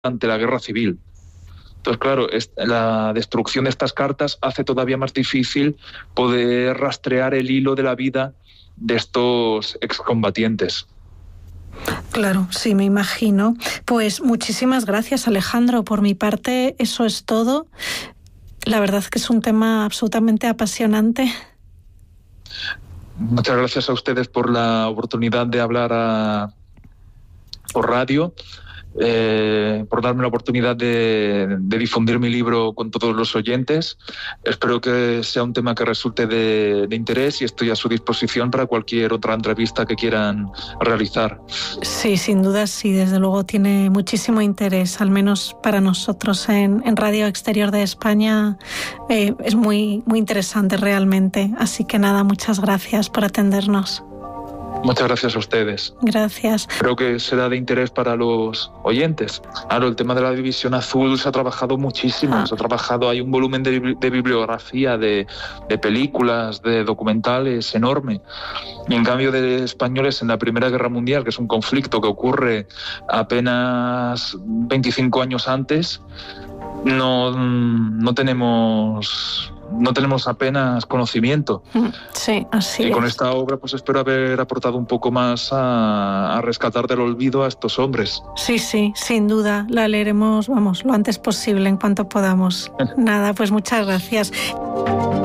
durante la Guerra Civil. Entonces, claro, la destrucción de estas cartas hace todavía más difícil poder rastrear el hilo de la vida de estos excombatientes. Claro, sí, me imagino. Pues muchísimas gracias, Alejandro. Por mi parte, eso es todo. La verdad es que es un tema absolutamente apasionante. Muchas gracias a ustedes por la oportunidad de hablar por radio, por darme la oportunidad de difundir mi libro con todos los oyentes. Espero que sea un tema que resulte de interés y estoy a su disposición para cualquier otra entrevista que quieran realizar. Sí, sin duda sí, desde luego tiene muchísimo interés, al menos para nosotros en Radio Exterior de España. Es muy, muy interesante realmente. Así que nada, muchas gracias por atendernos. Muchas gracias a ustedes. Gracias. Creo que será de interés para los oyentes. Claro, el tema de la División Azul se ha trabajado muchísimo. Se ha trabajado, hay un volumen de bibliografía, de películas, de documentales enorme. Y en cambio de españoles en la Primera Guerra Mundial, que es un conflicto que ocurre apenas 25 años antes, no tenemos apenas conocimiento. Sí, así es. Y con esta obra pues espero haber aportado un poco más a rescatar del olvido a estos hombres. Sí, sin duda. La leeremos, lo antes posible, en cuanto podamos. Nada, pues muchas gracias.